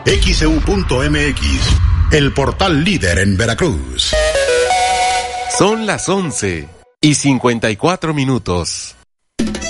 XEU.mx, el portal líder en Veracruz. Son las 11:54.